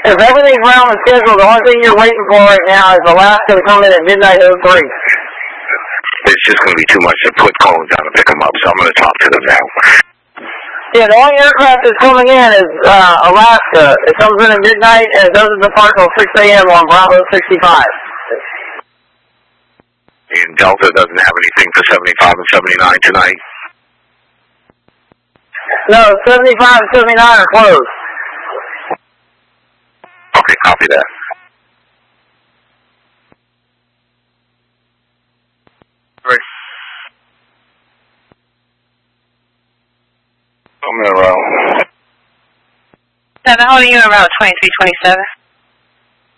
If everything's around the schedule, the only thing you're waiting for right now is Alaska to come in at midnight 03. It's just going to be too much to put Collins down and pick them up, so I'm going to talk to them now. Yeah, the only aircraft that's coming in is Alaska. It comes in at midnight and it doesn't depart until 6 a.m. on Bravo 65. And Delta doesn't have anything for 75 and 79 tonight? No, 75 and 79 are closed. Okay, copy that. Right. I'm in a row. 7, holding you around 2327.